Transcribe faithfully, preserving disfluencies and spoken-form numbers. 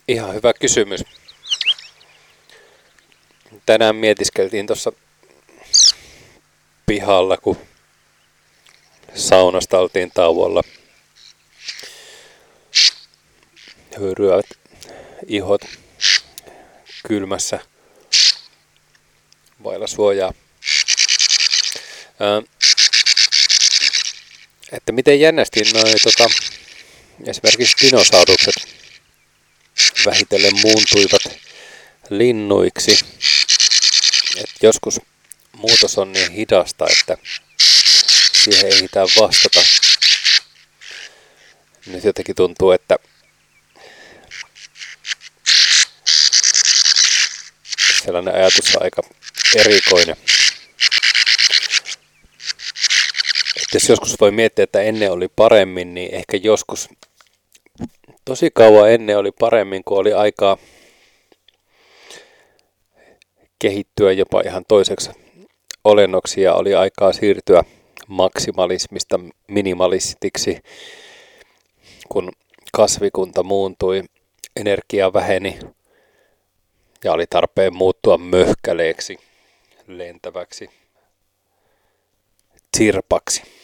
Ihan hyvä kysymys. Tänään mietiskeltiin tuossa pihalla, kun saunasta oltiin tauolla. Höyryävät ihot kylmässä vailla suojaa. Ää, että miten jännästi noi tota, esimerkiksi dinosaurukset vähitellen muuntuivat linnuiksi. Et joskus muutos on niin hidasta, että siihen ei ehditään vastata. Nyt jotenkin tuntuu, että sellainen ajatus on aika erikoinen. Että jos joskus voi miettiä, että ennen oli paremmin, niin ehkä joskus tosi kauan ennen oli paremmin, kun oli aikaa kehittyä jopa ihan toiseksi olennoksi ja oli aikaa siirtyä maksimalismista minimalistiksi, kun kasvikunta muuntui, energia väheni ja oli tarpeen muuttua möhkäleeksi, lentäväksi, tsirpaksi.